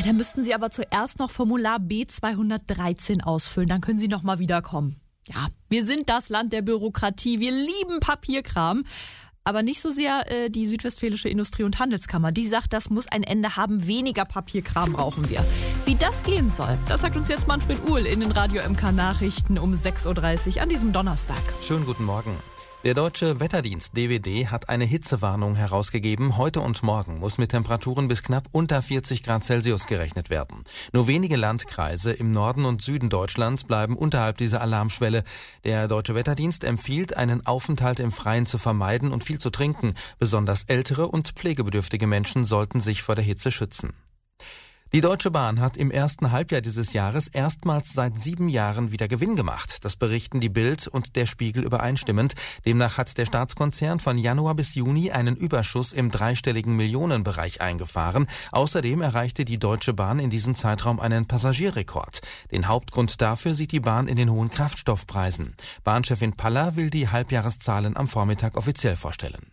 Ja, da müssten Sie aber zuerst noch Formular B213 ausfüllen, dann können Sie noch mal wiederkommen. Ja, wir sind das Land der Bürokratie, wir lieben Papierkram. Aber nicht so sehr die Südwestfälische Industrie- und Handelskammer. Die sagt, das muss ein Ende haben, weniger Papierkram brauchen wir. Wie das gehen soll, das sagt uns jetzt Manfred Uhl in den Radio MK Nachrichten um 6.30 Uhr an diesem Donnerstag. Schönen guten Morgen. Der Deutsche Wetterdienst DWD hat eine Hitzewarnung herausgegeben. Heute und morgen muss mit Temperaturen bis knapp unter 40 Grad Celsius gerechnet werden. Nur wenige Landkreise im Norden und Süden Deutschlands bleiben unterhalb dieser Alarmschwelle. Der Deutsche Wetterdienst empfiehlt, einen Aufenthalt im Freien zu vermeiden und viel zu trinken. Besonders ältere und pflegebedürftige Menschen sollten sich vor der Hitze schützen. Die Deutsche Bahn hat im ersten Halbjahr dieses Jahres erstmals seit 7 Jahren wieder Gewinn gemacht. Das berichten die Bild und der Spiegel übereinstimmend. Demnach hat der Staatskonzern von Januar bis Juni einen Überschuss im dreistelligen Millionenbereich eingefahren. Außerdem erreichte die Deutsche Bahn in diesem Zeitraum einen Passagierrekord. Den Hauptgrund dafür sieht die Bahn in den hohen Kraftstoffpreisen. Bahnchefin Paller will die Halbjahreszahlen am Vormittag offiziell vorstellen.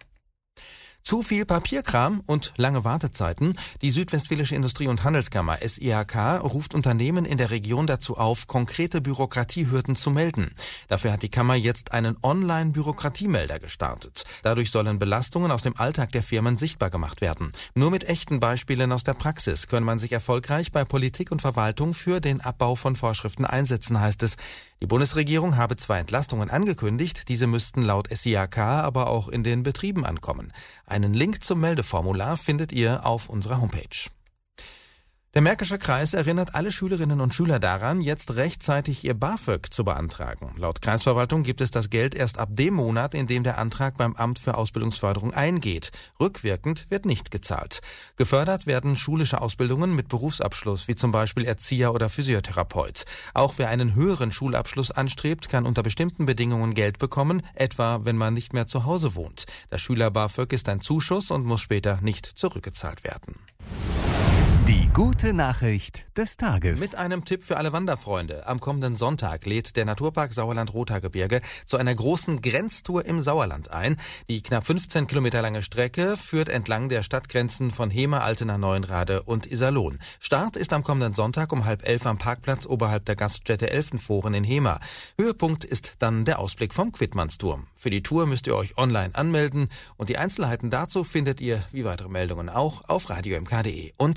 Zu viel Papierkram und lange Wartezeiten. Die Südwestfälische Industrie- und Handelskammer SIHK ruft Unternehmen in der Region dazu auf, konkrete Bürokratiehürden zu melden. Dafür hat die Kammer jetzt einen Online-Bürokratiemelder gestartet. Dadurch sollen Belastungen aus dem Alltag der Firmen sichtbar gemacht werden. Nur mit echten Beispielen aus der Praxis kann man sich erfolgreich bei Politik und Verwaltung für den Abbau von Vorschriften einsetzen, heißt es. Die Bundesregierung habe zwar Entlastungen angekündigt, diese müssten laut SIHK aber auch in den Betrieben ankommen. Einen Link zum Meldeformular findet ihr auf unserer Homepage. Der Märkische Kreis erinnert alle Schülerinnen und Schüler daran, jetzt rechtzeitig ihr BAföG zu beantragen. Laut Kreisverwaltung gibt es das Geld erst ab dem Monat, in dem der Antrag beim Amt für Ausbildungsförderung eingeht. Rückwirkend wird nicht gezahlt. Gefördert werden schulische Ausbildungen mit Berufsabschluss, wie zum Beispiel Erzieher oder Physiotherapeut. Auch wer einen höheren Schulabschluss anstrebt, kann unter bestimmten Bedingungen Geld bekommen, etwa wenn man nicht mehr zu Hause wohnt. Das Schüler-BAföG ist ein Zuschuss und muss später nicht zurückgezahlt werden. Die gute Nachricht des Tages. Mit einem Tipp für alle Wanderfreunde. Am kommenden Sonntag lädt der Naturpark Sauerland-Rothaargebirge zu einer großen Grenztour im Sauerland ein. Die knapp 15 Kilometer lange Strecke führt entlang der Stadtgrenzen von Hemer, Altena, Neuenrade und Iserlohn. Start ist am kommenden Sonntag um 10:30 am Parkplatz oberhalb der Gaststätte Elfenforen in Hemer. Höhepunkt ist dann der Ausblick vom Quidmannsturm. Für die Tour müsst ihr euch online anmelden und die Einzelheiten dazu findet ihr, wie weitere Meldungen auch, auf radiomk.de. Und